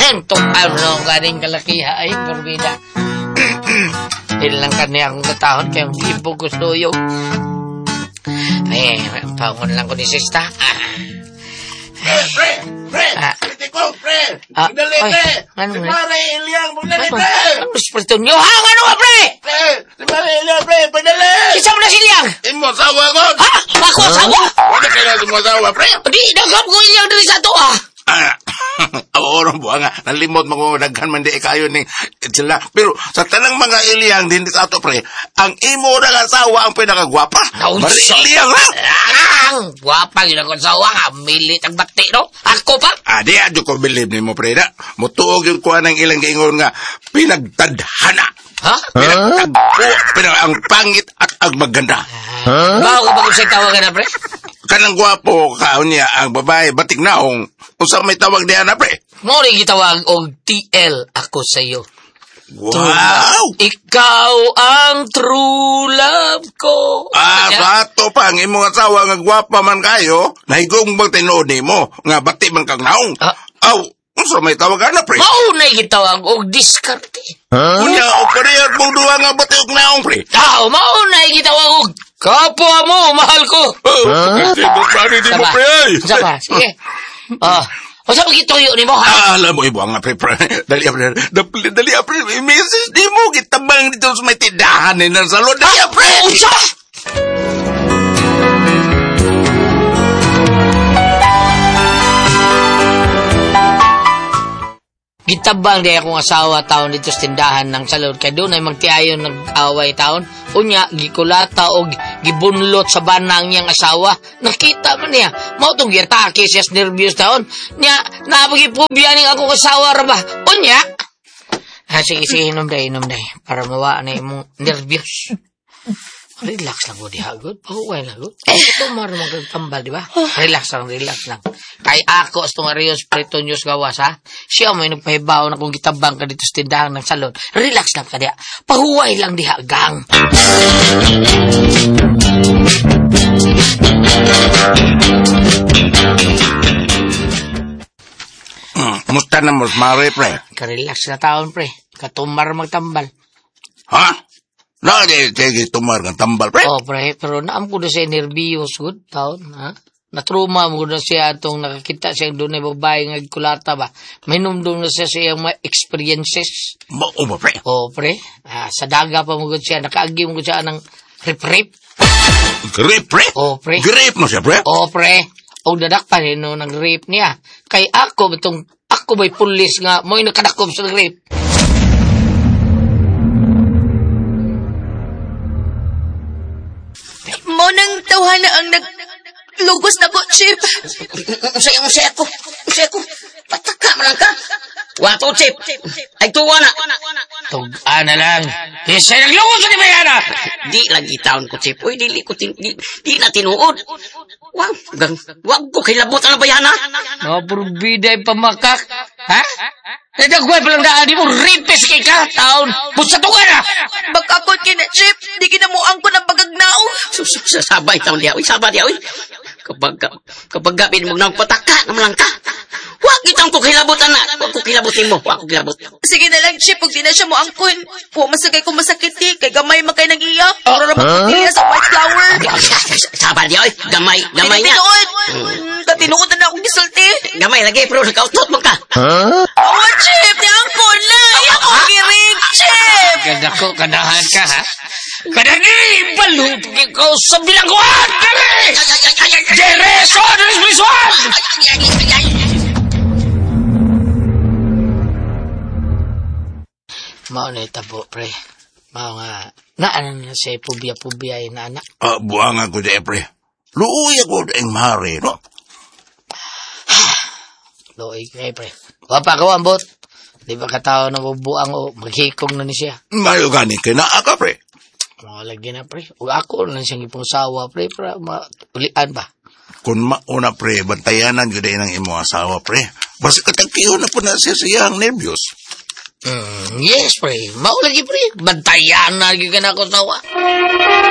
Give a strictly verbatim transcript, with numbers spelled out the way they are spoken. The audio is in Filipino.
Tukal no, galing kalakiha ay, berbeda. Ilang kanya akong katahon, kaya hindi po gusto yung. Eh, pangon lang ko ni Sista. Ah. Pre, pre, pre, Ah. pre, ko, pre. Ah, Magdali, ay, pre. ano, Si eh? Mare Ilyang, magdali, Ano? pre. Ano espiritu nyo? Hang ano ka, pre? Pre, si Mare Ilyang, pre, padali. Isa mo na silyang. Imo asawa ko. Ha? Ako asawa? Wala kailangan mo asawa, pre. Di, dagam ko ilyang dari sa to, ah. Ah, awo buha nga, nalimot mo kung daghan man di kayo ni sila. Pero sa tanang mga Ilyang, din sa ato, pre, ang imo na asawa ang pinakagwapa. Naunsa. Mare Ilyang, ha? Ang guwapa yun ako asawa nga. Milit ang bati, no? Ako pa? Ah, di adyo ko believe ni mo, pre, na. Mutuog yung kuha ng ilang gaingon nga, pinagtadhana. Ha? Pinagtagpo, pinag ang pangit at ang maganda. Bago ko ba kung sa'yo tawagan na, pre? Kanang gwapo, kaon niya, ang babae, batik naong, usang may tawag niya na, pre. Mo rin gitawag og T L ako sa'yo. Wow! Ikaw ang true love ko. Ah, Kaya- sato pa, ang imong asawa nga gwapa man kayo, nahigong bang tinuod mo, nga bati man kang naong. Ah. Aw, usang may tawag na, pre. Maunay gitawag og diskarte. Kunya, o parehas mong duwa nga bati og naong, pre. Tao, maunay gitawag og kapwa mo, mahal ko. Sige, pre, di mo, Saba. pre, ay. Saba, sige. Oh, o sa magituyo ni mo, ha? Ah, alam mo, ibo nga, pre, pre. Dali, pre. Dali, dali, pre. Message di mo, kitabang dito sa may tindahan ni ng salon. Dali, pre. Unsa? Gitabang di akong asawa taon dito sa tindahan ng salon. Kaya doon ay magtiayon nag-away taon. Unya, gikulata o gibunlot sa banang niyang asawa. Nakita man niya. Mao itong giatake siya sa nervyos taon. Niya, napagipubya ning akong asawa raba. Unya. Ah, sige, sige, inom day, inom day. Para mawa na imong nervyos. Relax lang mo diha, good. Pahuway lang, good. Ito mo rin magkagtambal, di ba? Relax lang, relax lang. Kay ako, itong Arios Pretonios gawas, ha? Siya may nagpahibaw na kung gitabang ka dito sa tindahan ng salon. Relax lang ka diha. Pahuway lang diha, gang. Hmm, musta na mo, mare, pre. Ka-relax na taon, pre. Katumar magtambal. Ha? Na, di, di, tumar kang tambal, pre. Oh, pre, pero naam ko na siya nervyos, good, taon, ha? Natruma mo na siya itong nakakita siyang doon na babae nga kulata ba. May numdum na siya siyang mga experiences. Mao ba, pre? Oh, pre, ah, sa daga pa mo gud siya. Nakaagi mo gud siya ng rip-rip. Grip, pre? Oh, pre. Grip mo siya, pre? Oh, pre. O dadak pa rin no, ng rape niya. Kay ako, batong, ako ba'y pulis nga, mo'y nakadakob sa rape. Mo nang tawhana ang naglugos na po, Chip. Usay, usay ako. Usay ako. Pataka mo lang ka. Wato, Chip. Ay, tuwa na. Tug-a na lang. Kisay naglugos sa ni Mayana. Di lagi taon ko, Chip. Uy, dili ko, tin di, di na tinuod. Wag, gang, wag ko kilabot ang bayana. Maburbida yung pamakak. Ha? Nadagway palang daan, di mo ripis kay ka, taon. Busa to ka na. Bagakot kina, Chip. Di kinamuang ko ng pagagnao. Sabay taon diya, uy, sabay diya, uy. Kapag, kapag gapin mo nang pataka, naman lang ka. Wag itang ko kilabot, anak. Wag ko kilabotin mo, wag ko kilabot. Sige na lang, Chip. Huwag di na siya mo angkon. Huwag masagay ko masakit eh. Kay gamay makay nag-iyak. Para naman ko huh? sa white flower. Sabay diya, uy. Gamay, gamay niya. Tinuod. Hmm. Katinuod na na akong gisulti. Gamay lagi, pero nakautot mo ka. Oh, Chip. Di angkon na. Iyak ko kirig, Chip. Ganda ko, kadahan ka, ha? Kadagi, balong ikaw sa bilangguan! Dali! Jere, son! Son! Mao na itabo, pre. Mao nga, naan na siya pubya-pubya yung anak. Ah, buang ako dyan, pre. Luuy ako dyan, mare, no? Loy, kay pre. Wapa ka, ambot. Di ba katao na bubuang o maghikong na ni siya? Mayo gani, kinaa ka, pre. Mga lagi na, pre. O ako na siyang ipong sawa, pre, para maulian ba? Kung mauna, pre, bantayanan ko din ng imong asawa, pre. Basta katakiyo na po na siya siyang nervyos. Mm, yes, pre. Mau lagi, pre. Bantayan na lagi ka na ako sawa.